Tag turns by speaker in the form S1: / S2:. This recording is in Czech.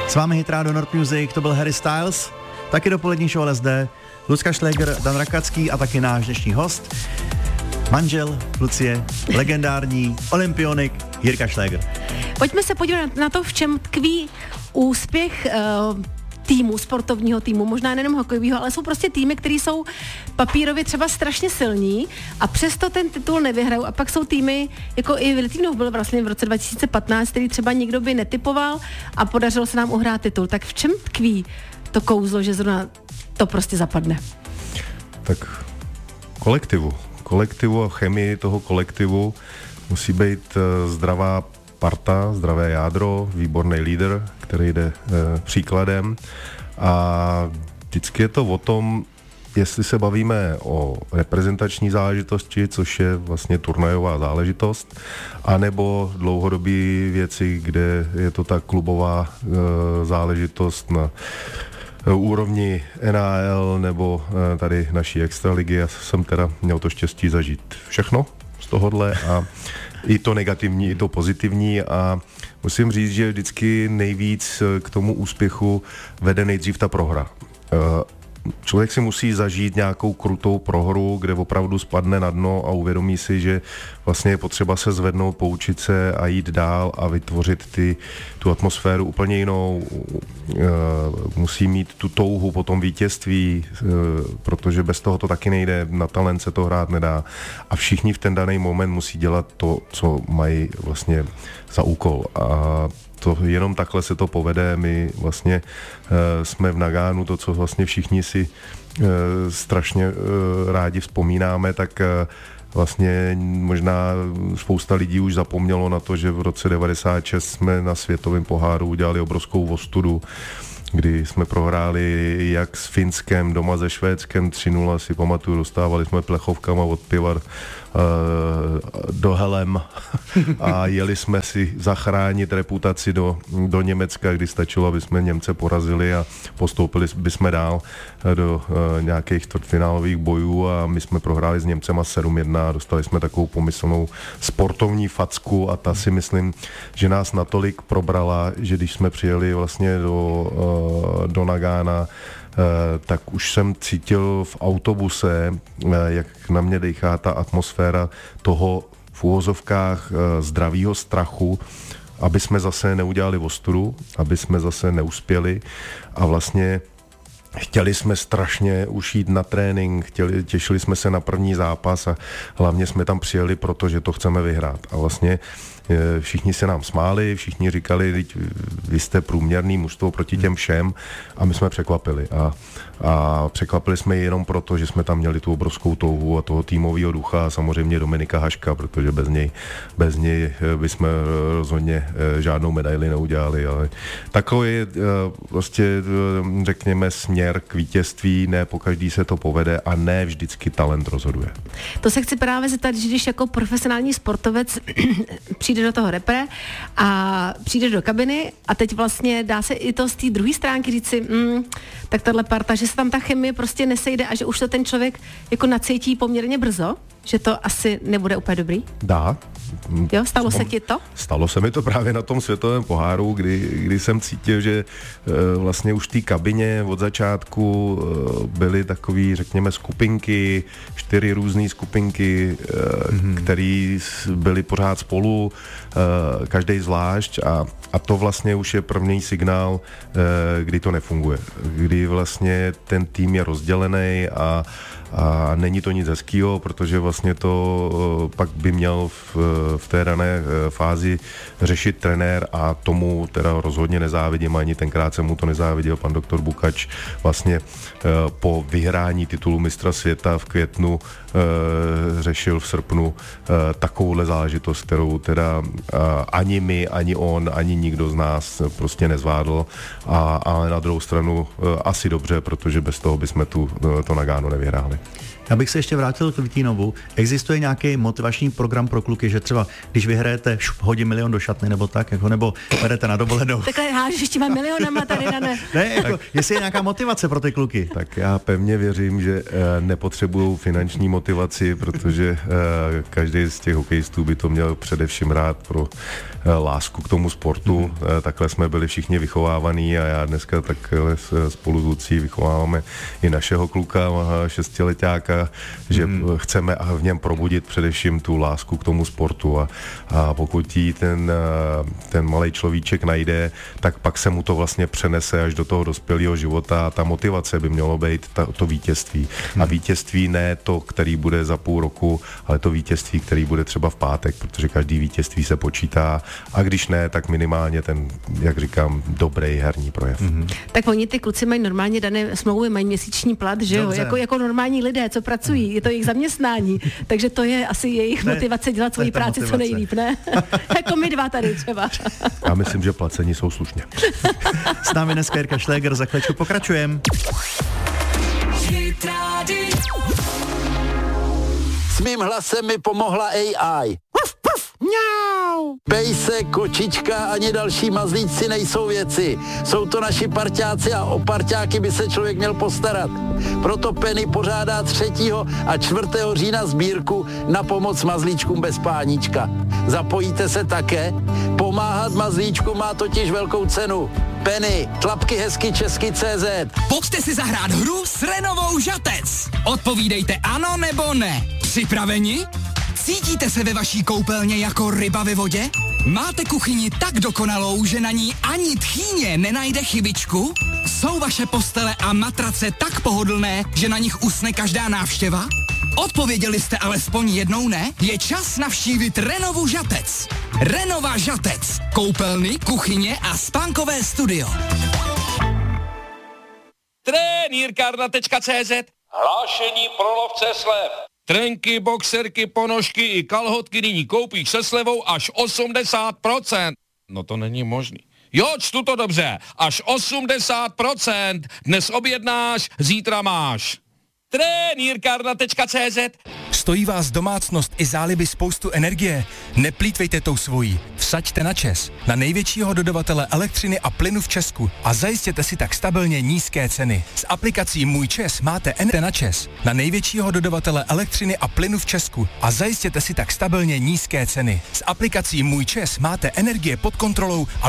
S1: S vámi Hitrádio Nord Music, to byl Harry Styles, taky dopolední show LSD, Lucka Šléger, Dan Rakacký a taky náš dnešní host, manžel Lucie, legendární olympionik Jirka Šléger.
S2: Pojďme se podívat na to, v čem tkví úspěch týmu, sportovního týmu, možná nejenom hokejového, ale jsou prostě týmy, které jsou papírově třeba strašně silní a přesto ten titul nevyhrajou. A pak jsou týmy, jako i Litvinov byl vlastně v roce 2015, který třeba nikdo by netipoval a podařilo se nám uhrát titul. Tak v čem tkví to kouzlo, že zrovna to prostě zapadne?
S3: Tak kolektivu a chemii toho kolektivu musí být zdravá parta, zdravé jádro, výborný lídr, který jde příkladem a vždycky je to o tom, jestli se bavíme o reprezentační záležitosti, což je vlastně turnajová záležitost, anebo dlouhodobé věci, kde je to ta klubová záležitost na úrovni NHL nebo tady naší extraligy. Já jsem teda měl to štěstí zažít všechno z tohohle a i to negativní, i to pozitivní a musím říct, že vždycky nejvíc k tomu úspěchu vede nejdřív ta prohra. Člověk si musí zažít nějakou krutou prohru, kde opravdu spadne na dno a uvědomí si, že vlastně je potřeba se zvednout, poučit se a jít dál a vytvořit tu atmosféru úplně jinou. Musí mít tu touhu po tom vítězství, protože bez toho to taky nejde, na talent se to hrát nedá a všichni v ten daný moment musí dělat to, co mají vlastně za úkol a to jenom takhle se to povede. My vlastně jsme v Nagánu, to, co vlastně všichni si strašně rádi vzpomínáme, tak vlastně možná spousta lidí už zapomnělo na to, že v roce 96 jsme na světovém poháru udělali obrovskou ostudu, kdy jsme prohráli jak s Finskem, doma se Švédskem 3-0, si pamatuju, dostávali jsme plechovkama od piva do helem a jeli jsme si zachránit reputaci do Německa, kdy stačilo, aby jsme Němce porazili a postoupili bychom dál do nějakých čtvrtfinálových bojů a my jsme prohráli s Němcema 7-1 a dostali jsme takovou pomyslnou sportovní facku a ta si myslím, že nás natolik probrala, že když jsme přijeli vlastně do Nagána, tak už jsem cítil v autobuse, jak na mě dechá ta atmosféra toho v úvozovkách zdravýho strachu, aby jsme zase neudělali ostudu, aby jsme zase neuspěli a vlastně chtěli jsme strašně už jít na trénink, těšili jsme se na první zápas a hlavně jsme tam přijeli, protože to chceme vyhrát. A vlastně všichni se nám smáli, všichni říkali, vy jste průměrný mužstvo proti těm všem a my jsme překvapili. A překvapili jsme ji jenom proto, že jsme tam měli tu obrovskou touhu a toho týmového ducha a samozřejmě Dominika Haška, protože bez něj bychom rozhodně žádnou medaili neudělali. Ale takový je vlastně, řekněme, směr k vítězství, ne pokaždý se to povede a ne vždycky talent rozhoduje.
S2: To se chci právě zeptat, že když jako profesionální sportovec přijde do toho repre a přijde do kabiny a teď vlastně dá se i to z té druhé stránky říct si, tak tahle parta, že se tam ta chemie prostě nesejde a že už to ten člověk jako nacítí poměrně brzo, že to asi nebude úplně dobrý?
S3: Dá.
S2: Jo, stalo se ti to?
S3: Stalo se mi to právě na tom světovém poháru, kdy jsem cítil, že vlastně už v té kabině od začátku byly takový, řekněme, skupinky, 4 různé skupinky, které byly pořád spolu, každý zvlášť a to vlastně už je první signál, kdy to nefunguje. Kdy vlastně ten tým je rozdělený a není to nic hezkýho, protože vlastně to pak by měl v té dané fázi řešit trenér a tomu teda rozhodně nezávidím, ani tenkrát jsem mu to nezáviděl, pan doktor Bukač vlastně po vyhrání titulu mistra světa v květnu řešil v srpnu takovouhle záležitost, kterou teda ani my, ani on, ani nikdo z nás prostě nezvládl, ale na druhou stranu asi dobře, protože bez toho bychom to Nagano nevyhráli. tak.
S1: Já bych se ještě vrátil k Litvinovu. Existuje nějaký motivační program pro kluky, že třeba když vyhrajete, hodím milion do šatny nebo tak, jako, nebo berete na dovolenou.
S2: Takhle hážeš těma milionama tady, Dané.
S1: Ne, jako, jestli je nějaká motivace pro ty kluky.
S3: Tak já pevně věřím, že nepotřebují finanční motivaci, protože každý z těch hokejistů by to měl především rád pro lásku k tomu sportu. Takhle jsme byli všichni vychovávaní a já dneska takhle spolu s Lucí vychováváme i našeho kluka, 6letáka, že chceme v něm probudit především tu lásku k tomu sportu a pokud jí ten malej človíček najde, tak pak se mu to vlastně přenese až do toho dospělého života a ta motivace by mělo být to vítězství. A vítězství ne to, který bude za půl roku, ale to vítězství, který bude třeba v pátek, protože každý vítězství se počítá a když ne, tak minimálně ten, jak říkám, dobrý herní projev.
S2: Tak oni ty kluci mají normálně dané smlouvy, mají měsíční plat, že jo, jako normální lidé, co pracují, je to jejich zaměstnání, takže to je asi jejich motivace dělat svoji práci co nejlíp, ne? Jako my dva tady třeba.
S3: Já myslím, že placení jsou slušně.
S1: S námi dneska Jirka Šléger, za chvíličku pokračujeme.
S4: S mým hlasem mi pomohla AI. Pejse, kočička ani další mazlíci nejsou věci. Jsou to naši parťáci a o parťáky by se člověk měl postarat. Proto Penny pořádá 3. a 4. října sbírku na pomoc mazlíčkům bez páníčka. Zapojíte se také? Pomáhat mazlíčkům má totiž velkou cenu. Penny, tlapky hezky česky CZ.
S5: Pojďte si zahrát hru s Renovou Žatec. Odpovídejte ano nebo ne. Připraveni? Cítíte se ve vaší koupelně jako ryba ve vodě? Máte kuchyni tak dokonalou, že na ní ani tchýně nenajde chybičku? Jsou vaše postele a matrace tak pohodlné, že na nich usne každá návštěva? Odpověděli jste alespoň jednou ne? Je čas navštívit Renovu Žatec. Renova Žatec. Koupelny, kuchyně a spánkové studio.
S6: Trenýrkarna.cz. Hlášení pro lovce slev. Trenky, boxerky, ponožky i kalhotky nyní koupíš se slevou až 80%. No to není možný. Jo, čtu to dobře. Až 80%. Dnes objednáš, zítra máš. Trenýrkarna.cz.
S5: Stojí vás domácnost i záliby spoustu energie? Neplýtvejte tou svojí. Vsaďte na ČEZ, na největšího dodavatele elektřiny a plynu v Česku a zajistěte si tak stabilně nízké ceny. S aplikací Můj ČEZ máte na ČEZ, na největšího dodavatele elektřiny a plynu v Česku a zajistěte si tak stabilně nízké ceny. S aplikací Můj ČEZ máte energie pod kontrolou a